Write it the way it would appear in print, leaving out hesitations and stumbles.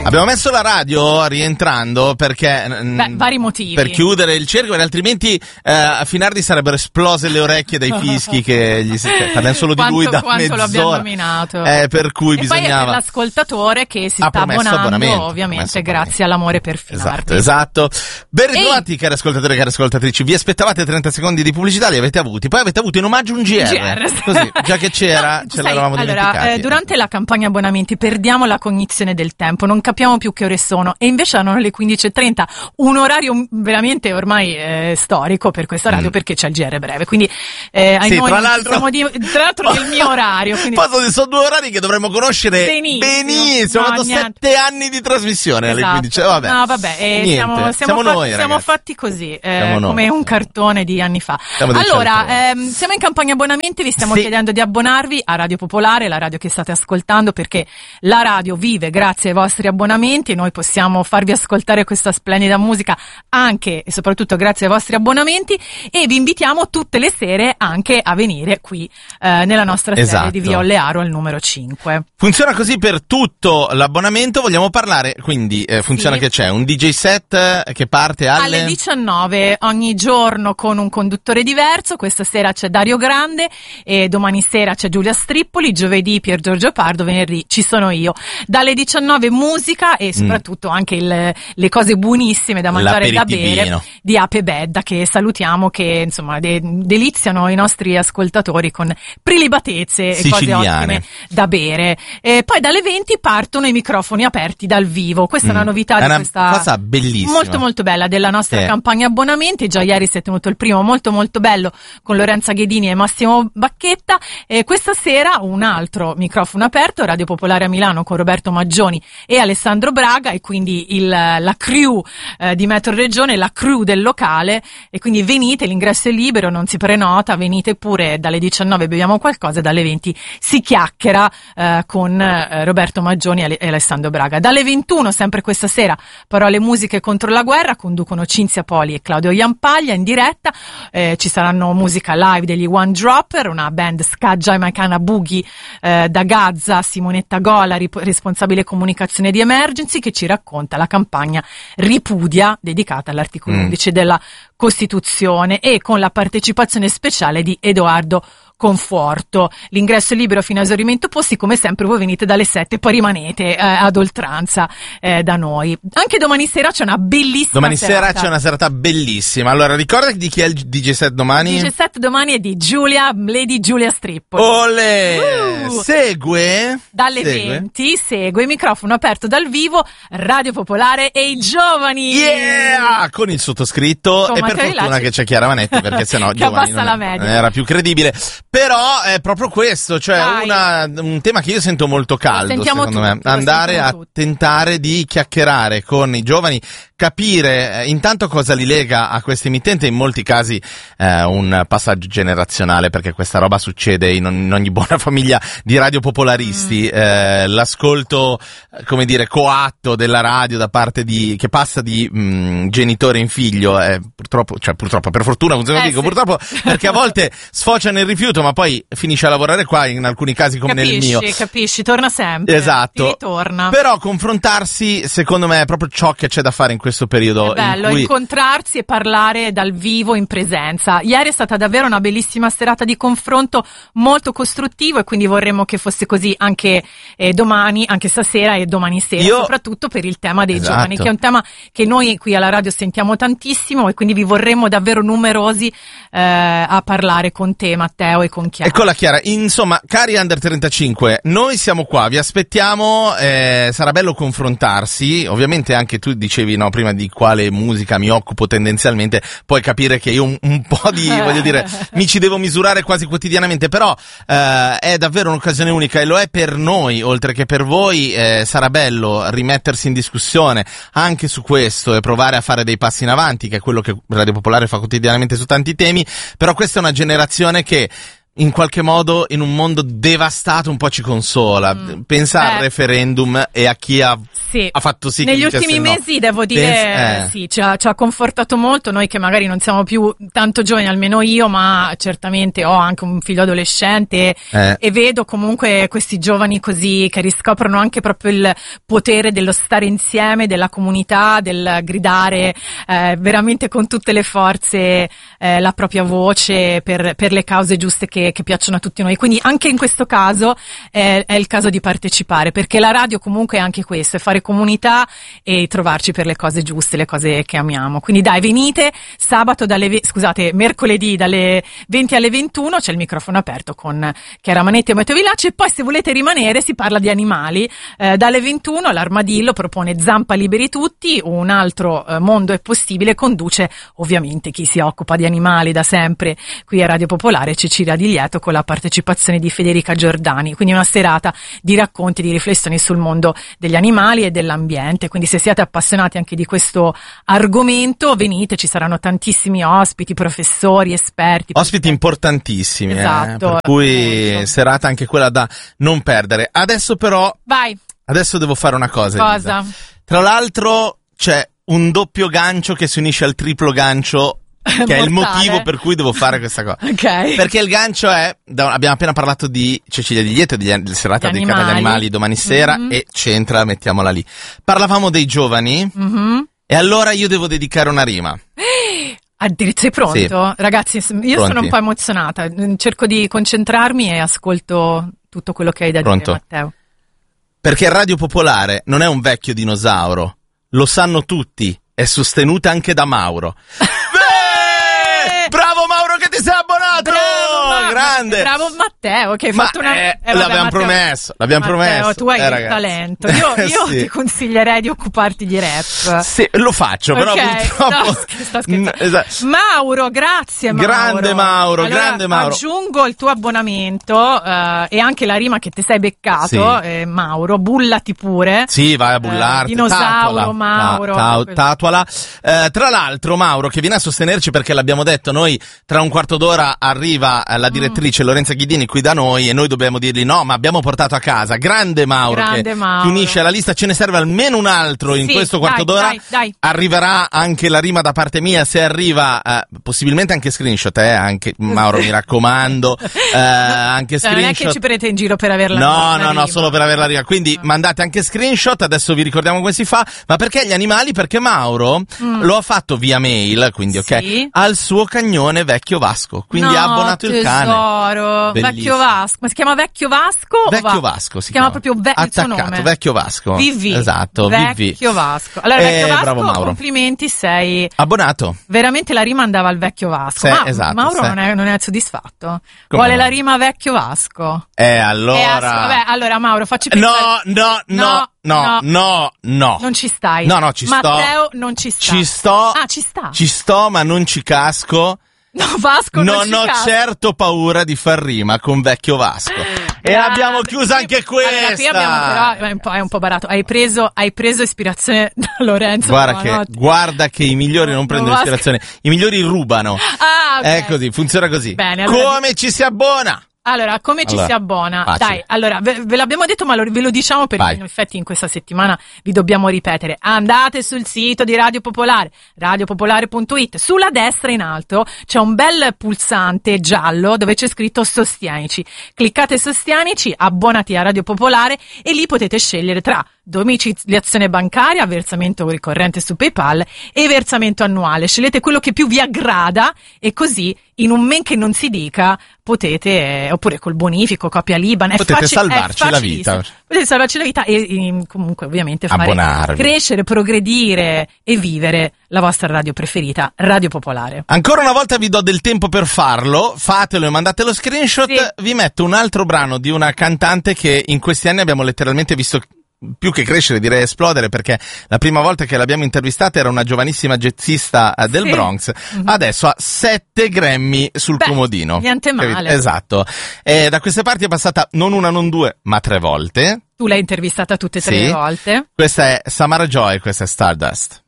Abbiamo messo la radio rientrando perché vari motivi. Per chiudere il cerchio, perché altrimenti a Finardi sarebbero esplose le orecchie dai fischi che gli si parliamo solo di lui da quanto mezz'ora. Lo abbiamo nominato. Per cui e bisognava. Poi è per l'ascoltatore che si sta abbonando, ovviamente grazie all'amore per Finardi. Esatto. Ben ritrovati, cari ascoltatori e cari ascoltatrici. Vi aspettavate 30 secondi di pubblicità, li avete avuti. Poi avete avuto in omaggio un GR. Così, già che c'era, ce l'eravamo dimenticati. Durante la campagna abbonamenti perdiamo la cognizione del tempo, non capiamo più che ore sono e invece hanno le 15:30, un orario veramente ormai storico per questa radio perché c'è il GR breve. Quindi tra l'altro nel mio orario. Sono 2 orari che dovremmo conoscere benissimo. Ho fatto 7 anni di trasmissione alle 15. Vabbè. No, vabbè, siamo fatti così, come un cartone di anni fa. Allora, siamo in campagna abbonamenti, vi stiamo chiedendo di abbonarvi a Radio Popolare, la radio che state ascoltando, perché la radio vive grazie ai vostri abbonamenti e noi possiamo farvi ascoltare questa splendida musica anche e soprattutto grazie ai vostri abbonamenti, e vi invitiamo tutte le sere anche a venire qui nella nostra sede di Via Ollearo al numero 5. Funziona così per tutto l'abbonamento. Vogliamo parlare, quindi funziona che c'è un DJ set che parte alle 19 ogni giorno con un conduttore diverso. Questa sera c'è Dario Grande e domani sera c'è Giulia Strippoli, giovedì Pier Giorgio Pardo, venerdì ci sono io. Dalle 19 musica e soprattutto anche le cose buonissime da mangiare e da bere di Ape Bedda, che salutiamo, che insomma deliziano i nostri ascoltatori con prelibatezze e cose ottime da bere. E poi dalle 20 partono i microfoni aperti dal vivo. Questa è una novità di questa cosa bellissima, molto molto bella della nostra campagna abbonamenti. Già ieri si è tenuto il primo molto molto bello con Lorenza Ghedini e Massimo Bacchetta, e questa sera un altro microfono aperto, Radio Popolare a Milano con Roberto Maggioni e Alessandro Braga, e quindi la crew di Metro Regione, la crew del locale, e quindi venite, l'ingresso è libero, non si prenota, venite pure. Dalle 19 beviamo qualcosa, dalle 20 si chiacchiera con Roberto Maggioni e Alessandro Braga. Dalle 21, sempre questa sera, Parole musiche contro la guerra, conducono Cinzia Poli e Claudio Iampaglia in diretta. Ci saranno musica live degli One Dropper, una band ska jamaicana boogie da Gaza, Simonetta Gola, responsabile comunicazione di Emergency, che ci racconta la campagna Ripudia dedicata all'articolo 11 della Costituzione, e con la partecipazione speciale di Edoardo Conforto. L'ingresso è libero fino a esaurimento posti, come sempre voi venite dalle 7 e poi rimanete ad oltranza da noi. Anche domani sera c'è una bellissima serata. C'è una serata bellissima. Allora, ricorda di chi è il DJ set domani? Il DJ set domani è di Lady Giulia Strippoli. Olè! Segue? Dalle 20 segue microfono aperto dal vivo, Radio Popolare e i giovani. Yeah! Con il sottoscritto, e per fortuna che c'è Chiara Manetti, perché sennò giovani non era più credibile. Però è proprio questo, cioè un tema che io sento molto caldo, secondo me. Andare a tentare di chiacchierare con i giovani, capire intanto cosa li lega a questa emittente, in molti casi un passaggio generazionale, perché questa roba succede in ogni buona famiglia di radiopopolaristi. L'ascolto, come dire, coatto della radio da parte che passa di genitore in figlio, purtroppo, per fortuna funziona così, purtroppo, perché a volte sfocia nel rifiuto, ma poi finisce a lavorare qua, in alcuni casi come nel mio. Capisci, torna sempre. Esatto. Ritorna. Però confrontarsi, secondo me, è proprio ciò che c'è da fare in questo periodo. È bello, incontrarsi e parlare dal vivo, in presenza. Ieri è stata davvero una bellissima serata di confronto, molto costruttivo, e quindi vorremmo che fosse così anche domani, anche stasera e domani sera, soprattutto per il tema dei giovani, che è un tema che noi qui alla radio sentiamo tantissimo, e quindi vi vorremmo davvero numerosi a parlare con te, Matteo, e con Chiara. Eccola Chiara, insomma, cari Under 35, noi siamo qua, vi aspettiamo, sarà bello confrontarsi, ovviamente anche tu dicevi prima di quale musica mi occupo tendenzialmente, puoi capire che io un po' di, voglio dire, mi ci devo misurare quasi quotidianamente, però è davvero un'occasione unica, e lo è per noi, oltre che per voi. Sarà bello rimettersi in discussione anche su questo e provare a fare dei passi in avanti, che è quello che Radio Popolare fa quotidianamente su tanti temi. Però questa è una generazione che in qualche modo in un mondo devastato un po' ci consola. Pensa al referendum e a chi ha fatto sì che negli ultimi mesi devo dire ci ha confortato molto, noi che magari non siamo più tanto giovani, almeno io, ma certamente ho anche un figlio adolescente e vedo comunque questi giovani così che riscoprono anche proprio il potere dello stare insieme, della comunità, del gridare veramente con tutte le forze la propria voce per le cause giuste che piacciono a tutti noi. Quindi anche in questo caso è il caso di partecipare, perché la radio comunque è anche questo, è fare comunità e trovarci per le cose giuste, le cose che amiamo. Quindi dai, venite mercoledì dalle 20 alle 21 c'è il microfono aperto con Chiara Manetti e Matteo Villacci, e poi se volete rimanere si parla di animali. Dalle 21 l'Armadillo propone Zampa liberi tutti, un altro mondo è possibile, conduce ovviamente chi si occupa di animali da sempre qui a Radio Popolare, Cecilia Di Lieto, con la partecipazione di Federica Giordani. Quindi una serata di racconti, di riflessioni sul mondo degli animali e dell'ambiente. Quindi se siete appassionati anche di questo argomento, venite, ci saranno tantissimi ospiti, professori, esperti. Ospiti importantissimi, esatto, per cui serata anche quella da non perdere. Adesso però, adesso devo fare una cosa. Cosa? Elisa. Tra l'altro c'è un doppio gancio che si unisce al triplo gancio, che è il motivo per cui devo fare questa cosa. Okay. Perché il gancio è, abbiamo appena parlato di Cecilia Di Lieto, di serata dedicata agli animali domani sera, e c'entra, mettiamola lì. Parlavamo dei giovani, e allora io devo dedicare una rima. Addirittura sei pronto? Sì. Ragazzi, io sono un po' emozionata, cerco di concentrarmi e ascolto tutto quello che hai da dire, Matteo. Perché Radio Popolare non è un vecchio dinosauro, lo sanno tutti, è sostenuta anche da Mauro. Bravo Mauro che ti sei abbonato! Grande! Bravo Matteo che hai fatto una... l'abbiamo promesso. Matteo, tu hai il talento. Io ti consiglierei di occuparti di rap. Sì, lo faccio, però purtroppo... No, sto scherzando. Mauro, grazie Mauro. Grande Mauro, allora, grande Mauro. Aggiungo il tuo abbonamento e anche la rima che ti sei beccato, Mauro, bullati pure. Sì, vai a bullarti. Dinosauro, Mauro. Tatuala. Tra l'altro Mauro che viene a sostenerci perché l'abbiamo detto, noi tra un quarto d'ora arriva la direttrice Lorenza Ghidini qui da noi e noi dobbiamo dirgli no, ma abbiamo portato a casa. Grande Mauro che unisce la lista, ce ne serve almeno un altro in questo quarto d'ora. Dai. Arriverà anche la rima da parte mia, se arriva possibilmente anche screenshot, anche Mauro mi raccomando, anche screenshot. Non è che ci prendete in giro per averla no, solo per averla rima, quindi mandate anche screenshot, adesso vi ricordiamo come si fa. Ma perché gli animali? Perché Mauro lo ha fatto via mail, quindi al suo cagnone Vecchio Vasco, quindi ha abbonato il cane. Vecchio Vasco, ma si chiama Vecchio Vasco? Vecchio Vasco si chiama proprio il suo nome. Vecchio Vasco. Vivi. Esatto, Vecchio Vasco. Allora Vecchio Vasco, bravo Mauro. Complimenti, sei abbonato. Veramente la rima andava al Vecchio Vasco. Esatto, Mauro non è soddisfatto. Vuole la rima Vecchio Vasco. Allora. Allora Mauro, facci pensare. No. Non ci stai. No, ci sto. Matteo non ci sta. Ci sto. Ci sta. Ci sto, ma non ci casco. No, Vasco non ho certo paura di far rima con Vecchio Vasco. E abbiamo chiuso anche questa. Qui abbiamo, però è un po' barato. Hai preso ispirazione da Lorenzo. Guarda che i migliori non prendono ispirazione, i migliori rubano. Okay. È così, funziona così. Bene, allora come ci si abbona? Allora, come ci si abbona? Facile. Dai, allora, ve l'abbiamo detto, ma ve lo diciamo perché in effetti in questa settimana vi dobbiamo ripetere. Andate sul sito di Radio Popolare, radiopopolare.it. Sulla destra in alto c'è un bel pulsante giallo dove c'è scritto Sostienici. Cliccate Sostienici, abbonati a Radio Popolare e lì potete scegliere tra domiciliazione bancaria, versamento ricorrente su PayPal e versamento annuale. Scegliete quello che più vi aggrada e così in un men che non si dica potete, oppure col bonifico, copia Liban, potete salvarci la vita. Potete salvarci la vita e comunque ovviamente fare crescere, progredire e vivere la vostra radio preferita, Radio Popolare. Ancora una volta vi do del tempo per farlo, fatelo e mandate lo screenshot. Sì. Vi metto un altro brano di una cantante che in questi anni abbiamo letteralmente visto più che crescere, direi esplodere, perché la prima volta che l'abbiamo intervistata era una giovanissima jazzista del Bronx. Adesso ha 7 Grammy sul comodino. Niente male. Esatto. E da queste parti è passata non una, non due, ma 3 volte. Tu l'hai intervistata tutte e 3 volte. Questa è Samara Joy, questa è Stardust.